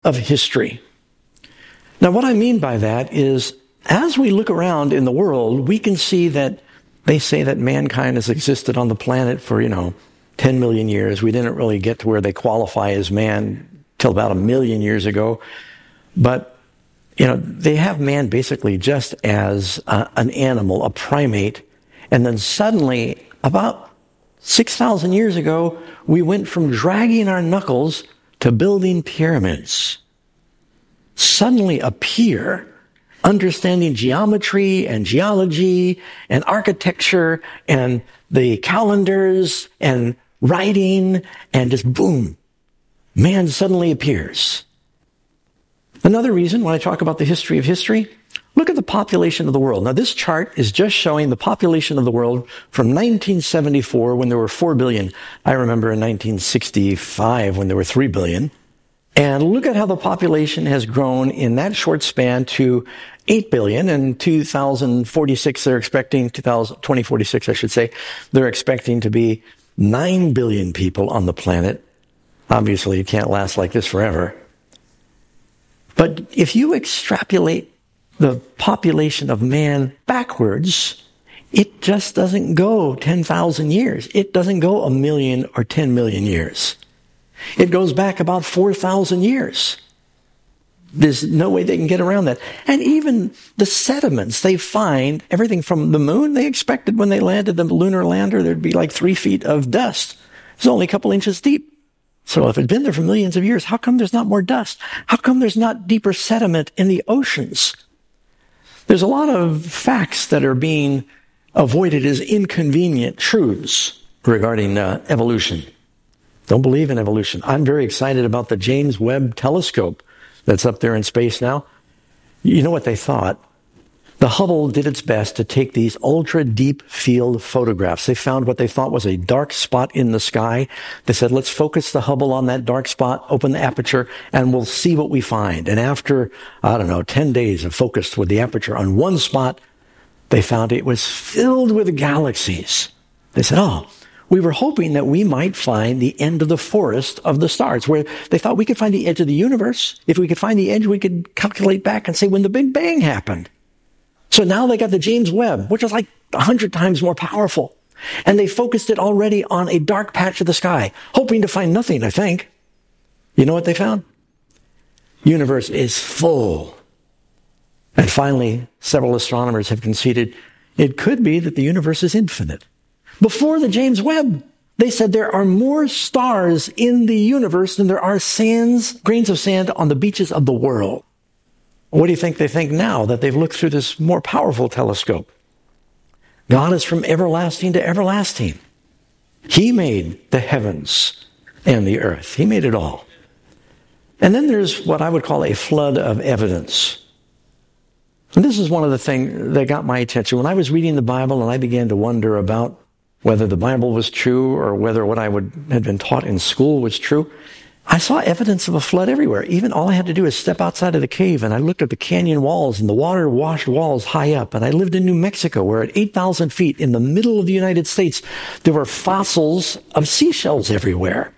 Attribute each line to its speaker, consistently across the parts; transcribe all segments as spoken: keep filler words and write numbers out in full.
Speaker 1: of history. Now, what I mean by that is, as we look around in the world, we can see that they say that mankind has existed on the planet for, you know, ten million years. We didn't really get to where they qualify as man till about a million years ago. But, you know, they have man basically just as uh, an animal, a primate. And then suddenly, about six thousand years ago, we went from dragging our knuckles to building pyramids. Suddenly appear understanding geometry and geology and architecture and the calendars and writing, and just boom, man suddenly appears. Another reason when I talk about the history of history, look at the population of the world. Now, this chart is just showing the population of the world from nineteen seventy-four, when there were four billion. I remember in nineteen sixty-five when there were three billion. And look at how the population has grown in that short span to eight billion. And two thousand forty-six, they're expecting, twenty forty-six, I should say, they're expecting to be nine billion people on the planet. Obviously, it can't last like this forever. But if you extrapolate the population of man backwards, it just doesn't go ten thousand years. It doesn't go a million or ten million years. It goes back about four thousand years. There's no way they can get around that. And even the sediments they find, everything from the moon, they expected when they landed the lunar lander, there'd be like three feet of dust. It's only a couple inches deep. So if it's been there for millions of years, how come there's not more dust? How come there's not deeper sediment in the oceans? There's a lot of facts that are being avoided as inconvenient truths regarding uh, evolution. Don't believe in evolution. I'm very excited about the James Webb Telescope that's up there in space now. You know what they thought? The Hubble did its best to take these ultra-deep field photographs. They found what they thought was a dark spot in the sky. They said, let's focus the Hubble on that dark spot, open the aperture, and we'll see what we find. And after, I don't know, ten days of focus with the aperture on one spot, they found it was filled with galaxies. They said, oh, we were hoping that we might find the end of the forest of the stars, where they thought we could find the edge of the universe. If we could find the edge, we could calculate back and say when the Big Bang happened. So now they got the James Webb, which is like a hundred times more powerful. And they focused it already on a dark patch of the sky, hoping to find nothing, I think. You know what they found? Universe is full. And finally, several astronomers have conceded it could be that the universe is infinite. Before the James Webb, they said there are more stars in the universe than there are sands, grains of sand on the beaches of the world. What do you think they think now that they've looked through this more powerful telescope? God is from everlasting to everlasting. He made the heavens and the earth. He made it all. And then there's what I would call a flood of evidence. And this is one of the things that got my attention. When I was reading the Bible and I began to wonder about whether the Bible was true or whether what I would had been taught in school was true, I saw evidence of a flood everywhere. Even all I had to do is step outside of the cave, and I looked at the canyon walls and the water-washed walls high up. And I lived in New Mexico, where at eight thousand feet in the middle of the United States, there were fossils of seashells everywhere.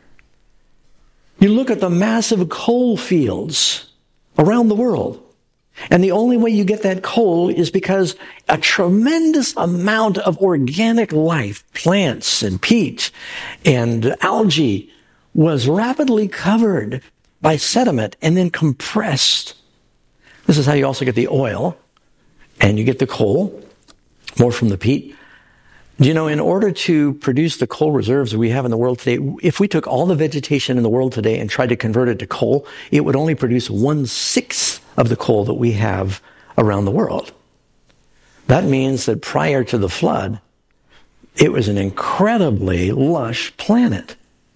Speaker 1: You look at the massive coal fields around the world, and the only way you get that coal is because a tremendous amount of organic life, plants and peat and algae, was rapidly covered by sediment and then compressed. This is how you also get the oil, and you get the coal, more from the peat. You know, in order to produce the coal reserves we have in the world today, if we took all the vegetation in the world today and tried to convert it to coal, it would only produce one-sixth of the coal that we have around the world. That means that prior to the flood, it was an incredibly lush planet.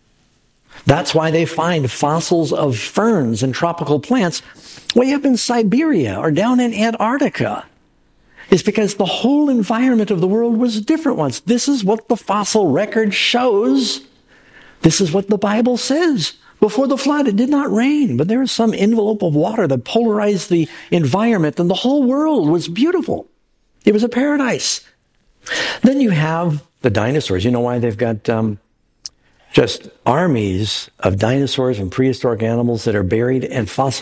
Speaker 1: That's why they find fossils of ferns and tropical plants way up in Siberia or down in Antarctica. It's because the whole environment of the world was different once. This is what the fossil record shows. This is what the Bible says. Before the flood, it did not rain, but there was some envelope of water that polarized the environment, and the whole world was beautiful. It was a paradise. Then you have the dinosaurs. You know why they've got um, just armies of dinosaurs and prehistoric animals that are buried and fossilized